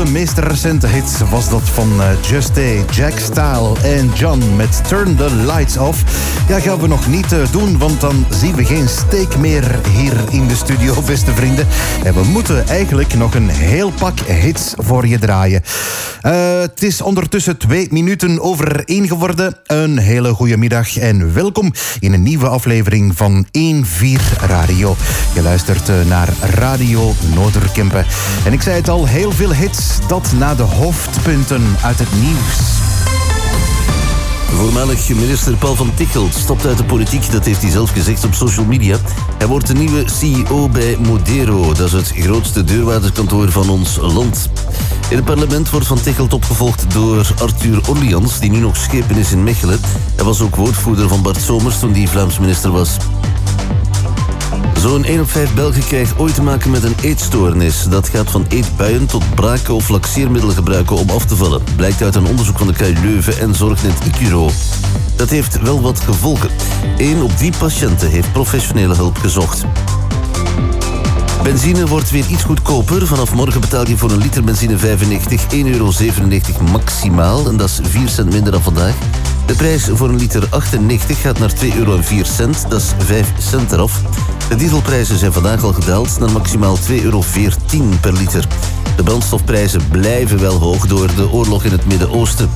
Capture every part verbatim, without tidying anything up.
zijn meest recente hit was dat van uh, Just A, Jack Style en John met Turn the Lights Off. Ja, gaan we nog niet uh, doen, want dan zien we geen steek meer hier in de studio, beste vrienden. En we moeten eigenlijk nog een heel pak hits voor je draaien. Uh, het is ondertussen twee minuten over één geworden. Een hele goede middag en welkom in een nieuwe aflevering van één vier Radio. Je luistert uh, naar Radio Noorderkempen. En ik zei het al, heel veel hits, dat na de hoofdpunten uit het nieuws. Voormalig minister Paul van Tichelt stopt uit de politiek, dat heeft hij zelf gezegd op social media. Hij wordt de nieuwe C E O bij Modero, dat is het grootste deurwaarderskantoor van ons land. In het parlement wordt Van Tichelt opgevolgd door Arthur Orleans, die nu nog schepen is in Mechelen. Hij was ook woordvoerder van Bart Somers toen hij Vlaams minister was. Zo'n één op vijf Belgen krijgt ooit te maken met een eetstoornis. Dat gaat van eetbuien tot braken of laxeermiddelen gebruiken om af te vallen. Blijkt uit een onderzoek van de K U Leuven en Zorgnet Icuro. Dat heeft wel wat gevolgen. Eén op drie patiënten heeft professionele hulp gezocht. Benzine wordt weer iets goedkoper. Vanaf morgen betaal je voor een liter benzine vijfennegentig, één euro zevenennegentig maximaal. En dat is vier cent minder dan vandaag. De prijs voor een liter achtennegentig gaat naar twee euro en vier cent. Dat is vijf cent eraf. De dieselprijzen zijn vandaag al gedaald naar maximaal twee euro veertien per liter. De brandstofprijzen blijven wel hoog door de oorlog in het Midden-Oosten.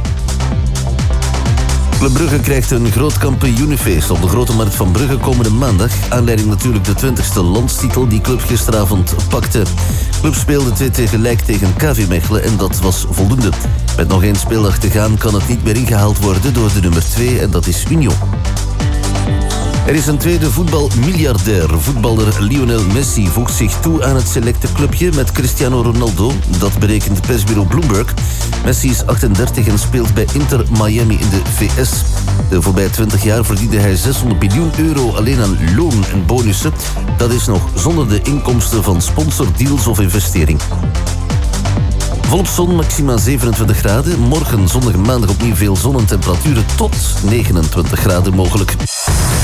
Club Brugge krijgt een groot kampioenenfeest op de Grote Markt van Brugge komende maandag. Aanleiding natuurlijk de twintigste landstitel die club gisteravond pakte. Club speelde twee tegelijk tegen K V Mechelen en dat was voldoende. Met nog één speeldag te gaan kan het niet meer ingehaald worden door de nummer twee en dat is Union. Er is een tweede voetbalmiljardair. Voetballer Lionel Messi voegt zich toe aan het selecte clubje met Cristiano Ronaldo. Dat berekent persbureau Bloomberg. Messi is achtendertig en speelt bij Inter Miami in de V S. De voorbije twintig jaar verdiende hij zeshonderd miljoen euro alleen aan loon en bonussen. Dat is nog zonder de inkomsten van sponsordeals of investering. Volop zon, maximaal zevenentwintig graden. Morgen zondag en maandag opnieuw veel zon en temperaturen tot negenentwintig graden mogelijk.